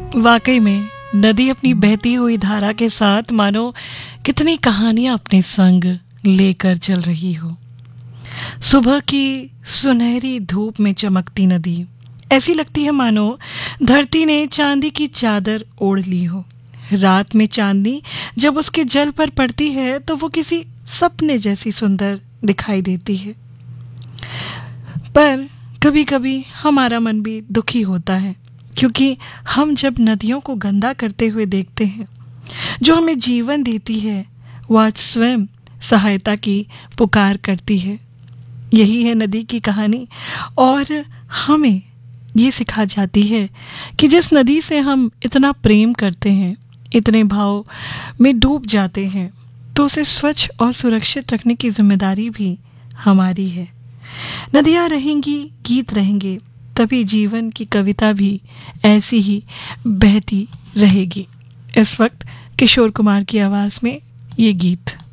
वाकई में नदी अपनी बहती हुई धारा के साथ मानो कितनी कहानियां अपने संग लेकर चल रही हो। सुबह की सुनहरी धूप में चमकती नदी ऐसी लगती है मानो धरती ने चांदी की चादर ओढ़ ली हो। रात में चांदनी जब उसके जल पर पड़ती है तो वो किसी सपने जैसी सुंदर दिखाई देती है। पर कभी कभी हमारा मन भी दुखी होता है, क्योंकि हम जब नदियों को गंदा करते हुए देखते हैं, जो हमें जीवन देती है, वह आज स्वयं सहायता की पुकार करती है। यही है नदी की कहानी, और हमें ये सिखा जाती है कि जिस नदी से हम इतना प्रेम करते हैं, इतने भाव में डूब जाते हैं, तो उसे स्वच्छ और सुरक्षित रखने की जिम्मेदारी भी हमारी है। नदियाँ रहेंगी, गीत रहेंगे, तभी जीवन की कविता भी ऐसी ही बहती रहेगी। इस वक्त किशोर कुमार की आवाज़ में ये गीत।